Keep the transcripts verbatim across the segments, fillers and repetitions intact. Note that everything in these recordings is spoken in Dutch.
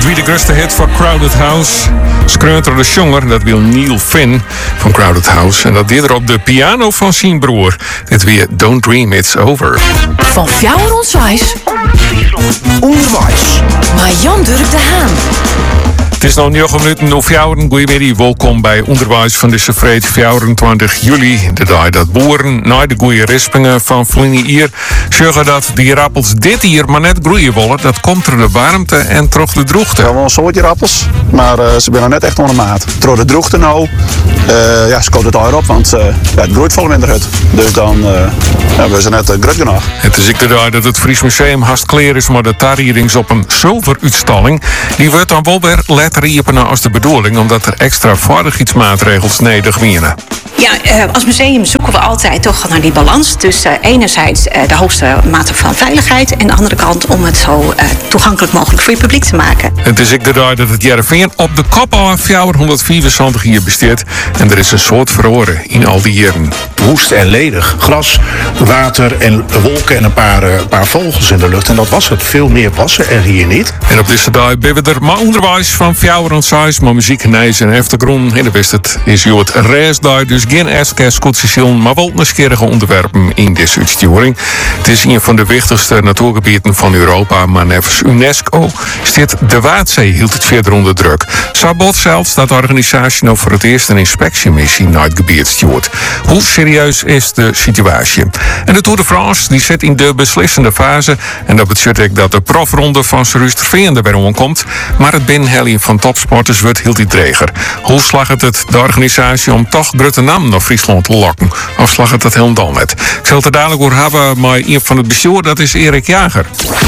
Het wie de grootste hit van Crowded House. Screuter de Jonger, dat wil Neil Finn van Crowded House. En dat deed er op de piano van zijn broer. Dit weer Don't Dream It's Over. Van Fjouwer Onswijs. Onderwijs. Maar Jan Durk de Haan. Het is nog negen minuten over Fjouweren. Goedemiddag, welkom bij Onderwijs van deze vrijdag vierentwintig juli. De dag dat boeren na de goede rispingen van Vlinie hier zeggen dat die rappels dit hier maar net groeien willen. Dat komt door de warmte en door de droogte. We hebben wel een soortje rappels, maar uh, ze zijn nog net echt onder maat. Door de droogte nou, uh, ja, scoort het al op, want uh, ja, het groeit vol minder uit. Dus dan uh, ja, we zijn net uh, groot genoeg. Het is ik de dag dat het Fries Museum haast klaar is, maar de tarierings op een zilveruitstalling. Die wordt dan wel weer let riepen als de bedoeling, omdat er extra vaardigheidsmaatregels nodig zijn. Ja, uh, als museum zoeken we altijd toch naar die balans. Dus uh, enerzijds uh, de hoogste mate van veiligheid en de andere kant om het zo uh, toegankelijk mogelijk voor je publiek te maken. Het is ik de dag dat het Jereveen op de kop al vierhonderdvierenzwantig hier besteedt en er is een soort verloren in al die jaren. Woest en ledig. Gras, water en wolken en een paar, uh, paar vogels in de lucht. En dat was het. Veel meer passen er hier niet. En op deze dag ben we er maar onderwijs van vierhonderdvijf, maar muziek, nijs en achtergrond. En dan wist het is het reisdag, dus geen ijskast, Sicilië, maar wel nieuwsgierige onderwerpen in deze uitsturing. Het is een van de wichtigste natuurgebieden van Europa, maar nevens UNESCO staat de Waadzee hield het verder onder druk. Sabot zelfs dat de organisatie nou voor het eerst een inspectiemissie naar het gebied stuurt. Hoe serieus is de situatie? En de Tour de France die zit in de beslissende fase en dat betekent dat de profronde van Roosterveen er weer omkomt, maar het binnenhelling van topsporters wordt heel die dreger. Hoe slag het het de organisatie om toch grote naam naar Friesland te lokken? Of slag het dat helemaal net? Ik zal het er dadelijk over hebben, maar een van het bestuur, dat is Erik Jager.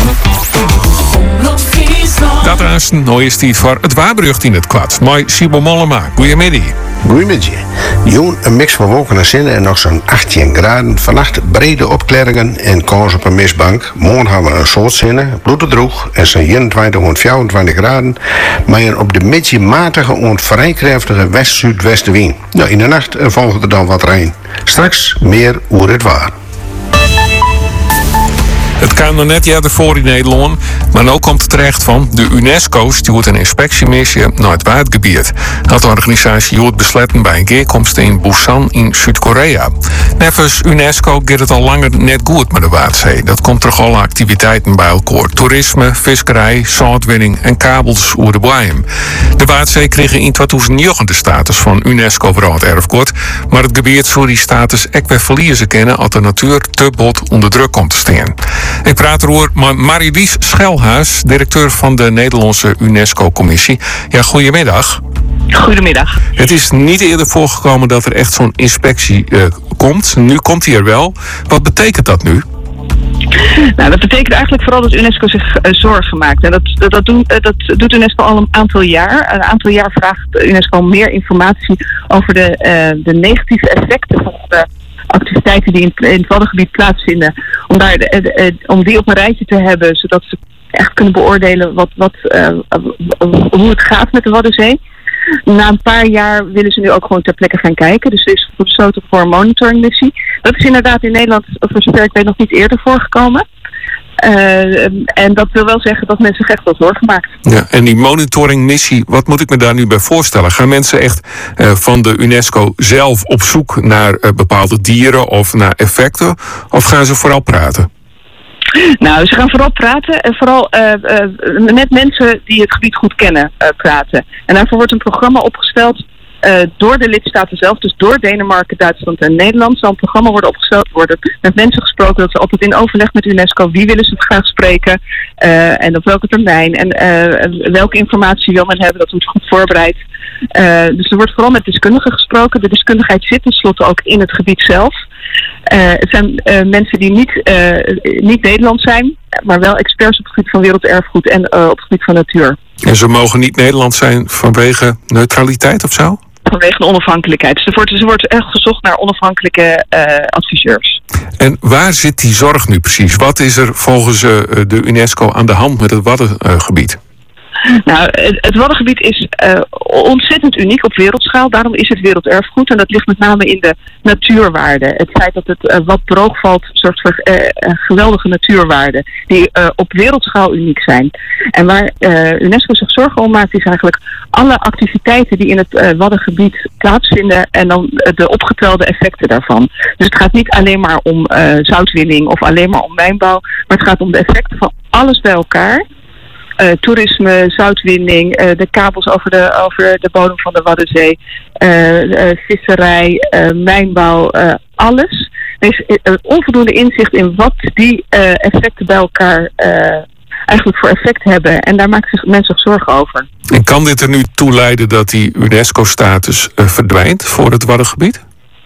Dat is een mooie stiet voor het Waarbrugd in het kwad. Maar Sibo Mollema, goeiemiddag. Goedemiddag. Joen, een mix van wolken en zinnen en nog zo'n achttien graden. Vannacht brede opklaringen en kans op een mistbank. Morgen hebben we een soort zinnen, bloedendroeg en zo'n eenentwintig tot vierentwintig graden. Maar een op de middag matige en vrij krachtige west-zuidwestenwind. Nou, in de nacht volgt er dan wat rein. Straks meer over het waar. Het kan er net jaren voor in Nederland, maar nu komt het terecht van de UNESCO stuurt een inspectiemissie naar het waardgebied. Dat de organisatie heeft besloten bij een keerkomst in Busan in Zuid-Korea. Nevens UNESCO gaat het al langer net goed met de Waadzee. Dat komt door alle activiteiten bij elkaar. Toerisme, visserij, zoutwinning en kabels over de Boeien. De Waadzee kreeg in tweeduizend negen de status van UNESCO werelderfgoed, maar het gebied zou die status ook weer verliezen kennen als de natuur te bot onder druk komt te staan. Ik praat erover met Marie-Lies Schelhuis, directeur van de Nederlandse UNESCO-commissie. Ja, goedemiddag. Goedemiddag. Het is niet eerder voorgekomen dat er echt zo'n inspectie uh, komt. Nu komt die er wel. Wat betekent dat nu? Nou, dat betekent eigenlijk vooral dat UNESCO zich uh, zorgen maakt. En dat, dat, dat, doen, uh, dat doet UNESCO al een aantal jaar. Een aantal jaar vraagt UNESCO meer informatie over de, uh, de negatieve effecten van de activiteiten die in, in het Waddengebied plaatsvinden. Om, daar de, de, de, om die op een rijtje te hebben, zodat ze echt kunnen beoordelen wat, wat, uh, hoe het gaat met de Waddenzee. Na een paar jaar willen ze nu ook gewoon ter plekke gaan kijken. Dus er is besloten voor een monitoringmissie. Dat is inderdaad in Nederland, voor zover ik weet, nog niet eerder voorgekomen. Uh, en dat wil wel zeggen dat mensen zich echt wel zorgen maken. Ja, en die monitoringmissie, wat moet ik me daar nu bij voorstellen? Gaan mensen echt uh, van de UNESCO zelf op zoek naar uh, bepaalde dieren of naar effecten? Of gaan ze vooral praten? Nou, ze gaan vooral praten en vooral uh, uh, met mensen die het gebied goed kennen uh, praten. En daarvoor wordt een programma opgesteld uh, door de lidstaten zelf, dus door Denemarken, Duitsland en Nederland. Zal een programma worden opgesteld, worden met mensen gesproken, dat ze altijd in overleg met UNESCO, wie willen ze graag spreken uh, en op welke termijn en uh, welke informatie wil men hebben, dat wordt goed voorbereid. Uh, dus er wordt vooral met deskundigen gesproken. De deskundigheid zit tenslotte ook in het gebied zelf. Uh, het zijn uh, mensen die niet, uh, niet Nederlands zijn, maar wel experts op het gebied van werelderfgoed en uh, op het gebied van natuur. En ze mogen niet Nederlands zijn vanwege neutraliteit of zo? Vanwege de onafhankelijkheid. Dus er wordt, er wordt echt gezocht naar onafhankelijke uh, adviseurs. En waar zit die zorg nu precies? Wat is er volgens uh, de UNESCO aan de hand met het Waddengebied? Nou, het, het Waddengebied is uh, ontzettend uniek op wereldschaal. Daarom is het werelderfgoed. En dat ligt met name in de natuurwaarden. Het feit dat het uh, wat droog valt zorgt voor uh, uh, geweldige natuurwaarden. Die uh, op wereldschaal uniek zijn. En waar uh, UNESCO zich zorgen om maakt is eigenlijk alle activiteiten die in het uh, Waddengebied plaatsvinden. En dan uh, de opgetelde effecten daarvan. Dus het gaat niet alleen maar om uh, zoutwinning of alleen maar om mijnbouw. Maar het gaat om de effecten van alles bij elkaar. Uh, toerisme, zoutwinning, uh, de kabels over de, over de bodem van de Waddenzee, uh, uh, visserij, uh, mijnbouw, uh, alles. Er is uh, onvoldoende inzicht in wat die uh, effecten bij elkaar uh, eigenlijk voor effect hebben. En daar maken zich mensen zich zorgen over. En kan dit er nu toe leiden dat die UNESCO-status uh, verdwijnt voor het Waddengebied?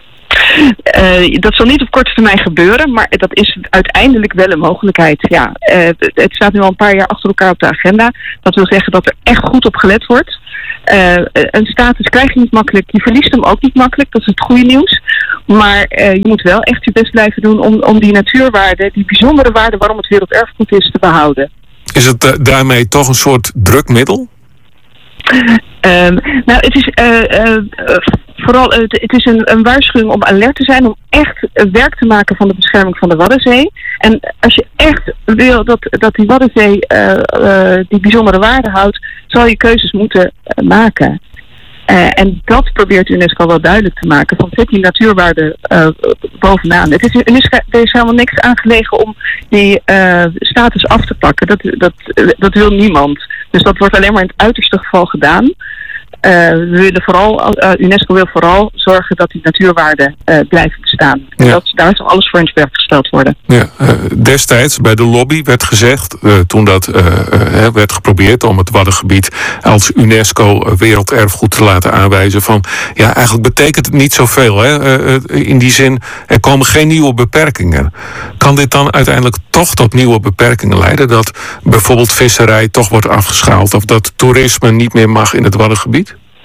Uh, dat zal niet op korte termijn gebeuren, maar dat is uiteindelijk wel een mogelijkheid. Ja, uh, het, het staat nu al een paar jaar achter elkaar op de agenda. Dat wil zeggen dat er echt goed op gelet wordt. Uh, een status krijg je niet makkelijk, je verliest hem ook niet makkelijk, dat is het goede nieuws. Maar uh, je moet wel echt je best blijven doen om, om die natuurwaarden, die bijzondere waarden waarom het werelderfgoed is, te behouden. Is het uh, daarmee toch een soort drukmiddel? Um, nou, het is uh, uh, uh, vooral uh, het is een, een waarschuwing om alert te zijn, om echt uh, werk te maken van de bescherming van de Waddenzee. En als je echt wil dat, dat die Waddenzee uh, uh, die bijzondere waarde houdt, zal je keuzes moeten uh, maken. Uh, en dat probeert UNESCO wel duidelijk te maken. Van zet die natuurwaarden uh, bovenaan. Het is, UNESCO, er is helemaal niks aangelegen om die uh, status af te pakken. Dat, dat, dat wil niemand. Dus dat wordt alleen maar in het uiterste geval gedaan. Uh, we willen vooral, uh, UNESCO wil vooral zorgen dat die natuurwaarden uh, blijven bestaan. En Ja. dat, daar zal alles voor in het werk gesteld worden. Ja, uh, destijds bij de lobby werd gezegd, uh, toen dat uh, uh, werd geprobeerd om het Waddengebied als UNESCO werelderfgoed te laten aanwijzen, van ja, eigenlijk betekent het niet zoveel. Hè? Uh, uh, in die zin, er komen geen nieuwe beperkingen. Kan dit dan uiteindelijk toch tot nieuwe beperkingen leiden? Dat bijvoorbeeld visserij toch wordt afgeschaald of dat toerisme niet meer mag in het Waddengebied?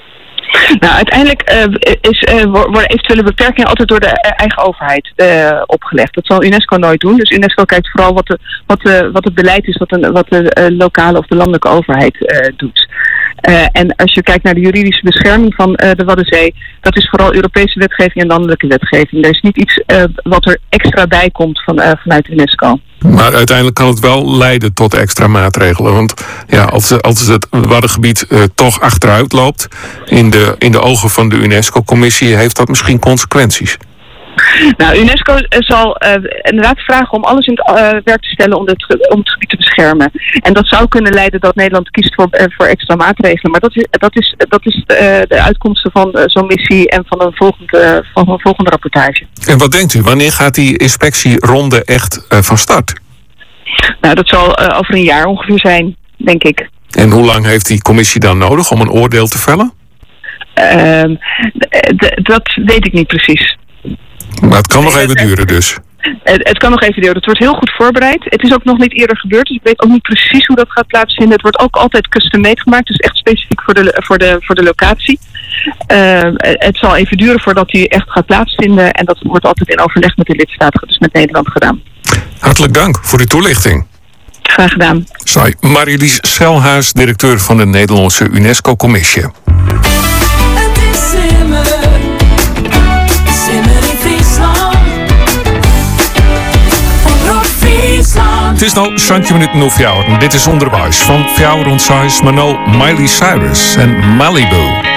Nou, uiteindelijk uh, is, uh, worden eventuele beperkingen altijd door de uh, eigen overheid uh, opgelegd. Dat zal UNESCO nooit doen. Dus UNESCO kijkt vooral wat, de, wat, de, wat het beleid is, wat, een, wat de uh, lokale of de landelijke overheid uh, doet. Uh, en als je kijkt naar de juridische bescherming van uh, de Waddenzee, dat is vooral Europese wetgeving en landelijke wetgeving. Er is niet iets uh, wat er extra bij komt van, uh, vanuit UNESCO. Maar uiteindelijk kan het wel leiden tot extra maatregelen. Want ja, als, als het Waddengebied uh, toch achteruit loopt in de, in de ogen van de UNESCO-commissie, heeft dat misschien consequenties. Nou, UNESCO zal uh, inderdaad vragen om alles in het uh, werk te stellen om het, om het gebied te beschermen. En dat zou kunnen leiden dat Nederland kiest voor, uh, voor extra maatregelen. Maar dat is, dat is, dat is uh, de uitkomsten van uh, zo'n missie en van een, volgende, van een volgende rapportage. En wat denkt u, wanneer gaat die inspectieronde echt uh, van start? Nou, dat zal uh, over een jaar ongeveer zijn, denk ik. En hoe lang heeft die commissie dan nodig om een oordeel te vellen? Uh, d- d- dat weet ik niet precies. Maar het kan nog even duren dus. Het, het kan nog even duren. Het wordt heel goed voorbereid. Het is ook nog niet eerder gebeurd, dus ik weet ook niet precies hoe dat gaat plaatsvinden. Het wordt ook altijd custom-made gemaakt, dus echt specifiek voor de, voor de, voor de locatie. Uh, het zal even duren voordat die echt gaat plaatsvinden en dat wordt altijd in overleg met de lidstaten, dus met Nederland, gedaan. Hartelijk dank voor uw toelichting. Graag gedaan. Zij Marilies Schelhaas, directeur van de Nederlandse UNESCO-commissie. Het is simmer. Simmer in Friesland. Omroep Friesland. Het is nou twintig minuten over fjouwer. Dit is onderwijs van fjouwer rond zes, maar nou Miley Cyrus en Malibu.